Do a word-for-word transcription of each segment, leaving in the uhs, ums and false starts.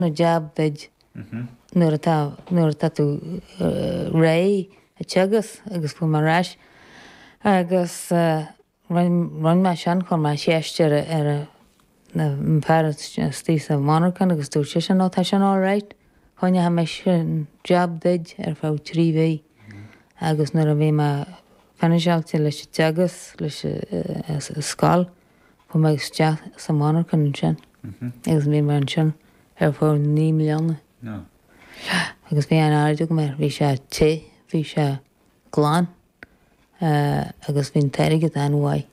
na jab deid nuair atá nuair atá tú ré a teagas agus fu marráis agus run me sean chun má séiste ar a na par tí a mánarcan agus tú si an átá sean áráit chuine ha me sin jab deid ar fá trívé agus nuair a bhí me faniseachta leis teagas leis scáil fu me steach sa mánarcan sin agus bhí mar an sin ar fá ní milliúna agus bhí an áideach mar bhí sé té bhí sé gláán agus bhín teirigad an bhaid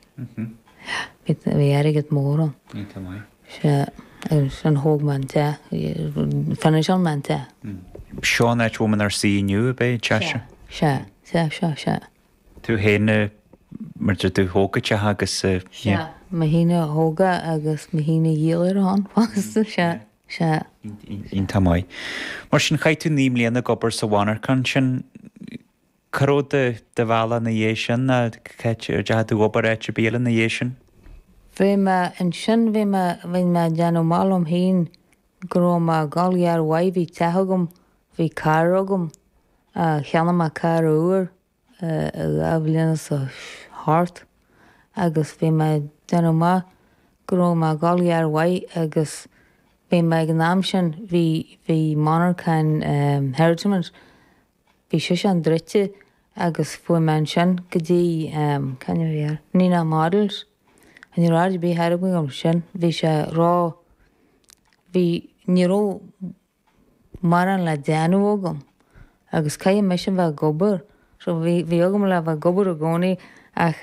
bhí airigad mór an sé an thóg man te faniseal man te. Seán éit bhfuman ar sí nniu a bé teise? Se se se se. Tú héine mar tú thógaite agus ma híine thóga agus ma híine dhéal ar an fásta se se. Ín tamáid. Mar sin chaid tú níim líana gobar sa bhánarcan sin caró de bhela na dhé sin a deadú gobar éit béla na dhé sin? Bhí me an sin bhí me bhín me deanú málam hín go má gáilgear bhaid bhí tethagam bhí caragam a cheanna a car uair a bhbliana sa háart agus bhí me deanú má go má gáilgear bhaid agus bhí me an náam sin bhí bhí monarchain heritage bhí si an drite agus fu me sin go dtí canne bhíar Nína Models an i ráid bí heir gom sin bhí sé rá bhí níró mar an le déanú ógam agus cai me sin bheith gobar so bhí bhí agam le bheith gobar a gcónaí ach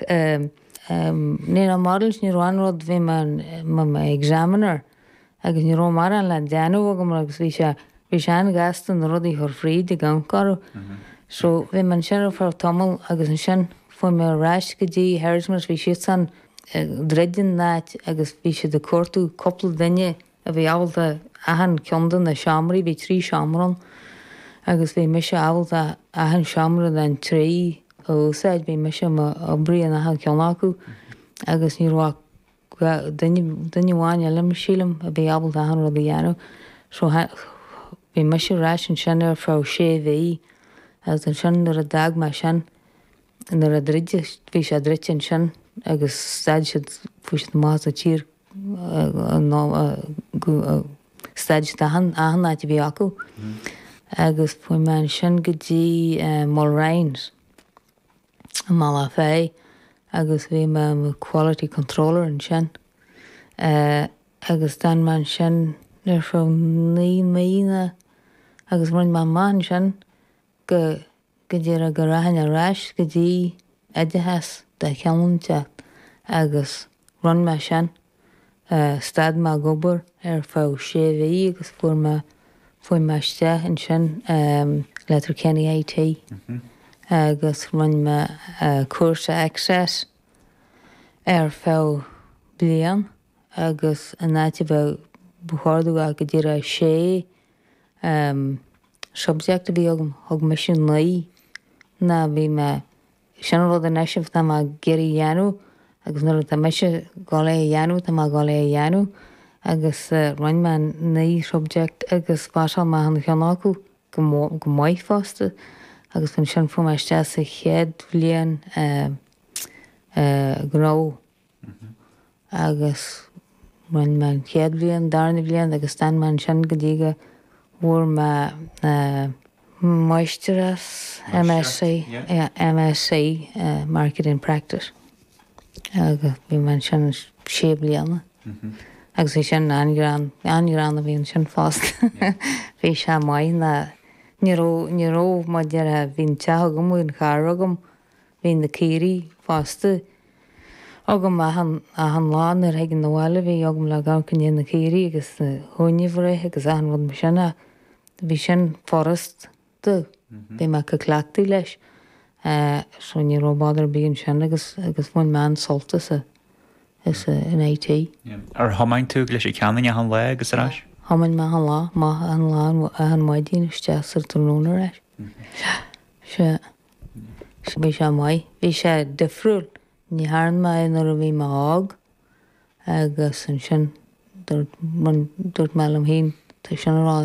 Nína Models ní anrád bhí me examiner agus níró mar an le déanú ógam agus bhí sé bhí sé an gastan rudaí chur fríd i gangcarú so bhí man sin fá tomul agus an sin fu mé ráis go dtí heritage bhí si san dreidir náit agus bhí sé de cuatú coppla daine a bhí ábalta ahan ceandan na seaamraí bhí trí seaamran agus bhí me se ábalta ahan seaamra den trí ósáid bhí me se obbrí an ahan ceannaú agus ní rá duine bháin eile sílam a bhí ábalta ahan rud a dhéanú so bhí me se ráis an sin ar frá sé bhí agus an sin ar a dag me sin ar a dreide bhí sé dreite an sin agus staid siad fuisiad más a tír staid ahannáid bhí acu agus fu me an sin go dtí Mulrains má a fé agus bhí me quality controller an sin agus den man sin ar fá ní mína agus bhain má man sin go go dtíar a go raithin a ráis go dtí Edithas de cheanteach agus run me sin stad má gobar ar fá sé bhí agus fu me fuoi meiste an sin letar Kenny A T agus run me cuasa access ar fá blian agus an náite bheith buchardú a go dtíar a sé subject a bhí agam thug me sin naí na bhí me sin rud a neisih tá má géirí dhéanú agus nuair tá meise gála é dhéanú tá má gála é dhéanú agus roiin me naí subject agus báisiil má an cheannaú go maiid fásta agus fan sin fu meiste sa chéad bblion gná agus roiin me chéad bblion darna bblion agus stan man sin go dtíige bhfuair me Moisturas M S c yeah, M S c uh, Marketing Practice agus bhí man sin sé bliana agus bhí sin angrán angrán a bhíon sin fást bhí se maiid na níró níró má dear a bhín teagam bhín charagam bhín na céirí fásta agam a an lán ar ag an nóháile bhí agam le gacan na céirí agus thuinehre agus an bhd me sinna bhí sin forest Bhí me go cleachtaí leis so ní róbádar bíon sin agus agus bhain me soltas is in A T. Ar thomainn tú leis i ceanna an le agus arás? Thomainn me an lá má an lá an maidín isteasar tróna leis. Se bhí sé maiid. Bhí sé difriúil ní háan me nar a bhí me ág agus an sin dúirt me am hín Tá sin rá